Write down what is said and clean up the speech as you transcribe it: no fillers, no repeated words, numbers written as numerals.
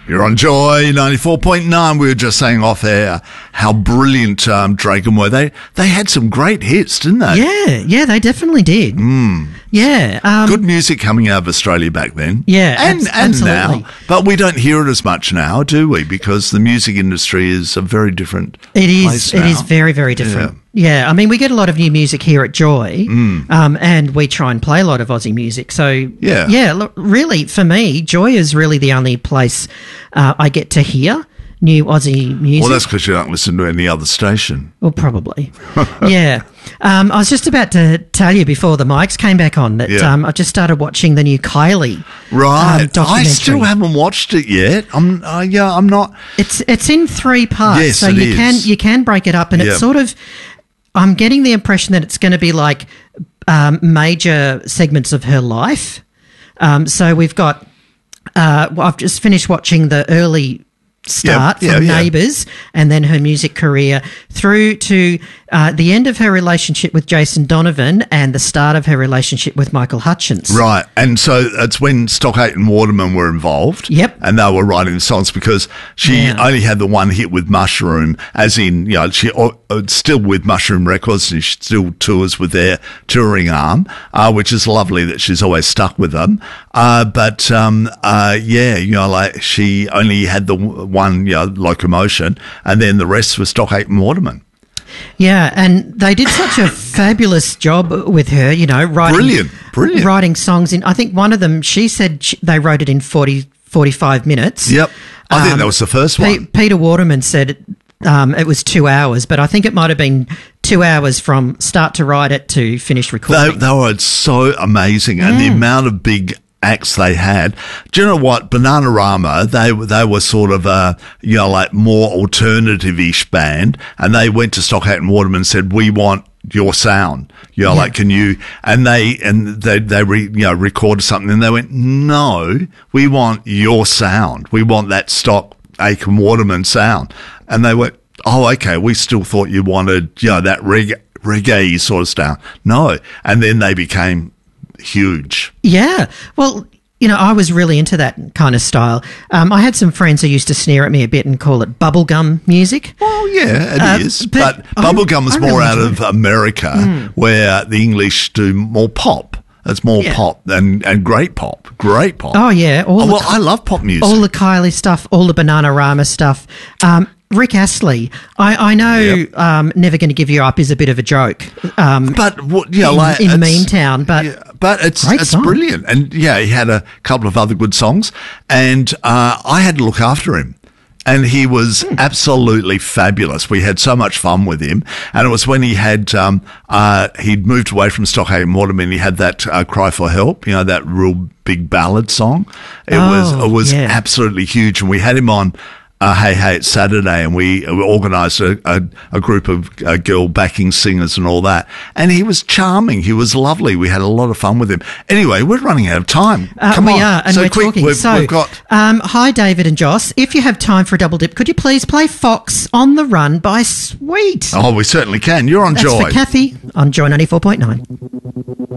You're on Joy 94.9. We were just saying off air how brilliant Drake were. They had some great hits, didn't they? Yeah, they definitely did. Yeah. Good music coming out of Australia back then. Yeah, and absolutely. now. But we don't hear it as much now, do we? Because the music industry is a very different place now. It is very, very different. Yeah, I mean, we get a lot of new music here at Joy, and we try and play a lot of Aussie music. So, look, really, for me, Joy is really the only place I get to hear new Aussie music. Well, that's because you don't listen to any other station. Well, probably. Yeah. I was just about to tell you before the mics came back on that I just started watching the new Kylie documentary. I still haven't watched it yet. I'm not. It's in 3 parts, yes, so you can break it up, and it's sort of. I'm getting the impression that it's going to be like major segments of her life. So we've got. I've just finished watching the early start from Neighbours, and then her music career through to the end of her relationship with Jason Donovan and the start of her relationship with Michael Hutchence. Right, and so it's when Stockgate and Waterman were involved. Yep. And they were writing the songs because she only had the one hit with Mushroom, as in, she still with Mushroom Records, and she still tours with their touring arm, which is lovely that she's always stuck with them. But she only had the one, Locomotion, and then the rest was Stockgate and Waterman. Yeah, and they did such a fabulous job with her, writing Brilliant. Writing songs in, I think one of them, she said they wrote it in 45 minutes. Yep. I think that was the first one. Peter Waterman said it was 2 hours, but I think it might have been 2 hours from start to write it to finish recording. They were so amazing, and the amount of big acts they had. Do you know what? Bananarama, they were sort of a, more alternative-ish band, and they went to Stockgate and Waterman and said, we want your sound. Can you, and they recorded something, and they went, no, we want your sound. We want that Stockgate and Waterman sound. And they went, oh, okay, we still thought you wanted, that reggae sort of style. No. And then they became huge. Yeah. Well, I was really into that kind of style. I had some friends who used to sneer at me a bit and call it bubblegum music. Well, yeah, it is. But bubblegum is more out of America, where the English do more pop. It's more pop and great pop. Great pop. Oh, yeah. I love pop music. All the Kylie stuff, all the Bananarama stuff. Rick Astley, I know Never Gonna Give You Up is a bit of a joke. But in Meantown, but it's brilliant. And he had a couple of other good songs, and I had to look after him. And he was absolutely fabulous. We had so much fun with him. And it was when he had, he'd moved away from Stockgate and Waterman. He had that Cry for Help, that real big ballad song. It was absolutely huge. And we had him on Hey Hey It's Saturday, and we organised a group of girl backing singers and all that. And he was charming. He was lovely. We had a lot of fun with him. Anyway, we're running out of time. Come on. We are, and so we're quick, talking. We've got... hi, David and Joss. If you have time for a double dip, could you please play Fox on the Run by Sweet? Oh, we certainly can. You're on That's Joy. for Kathy on Joy 94.9.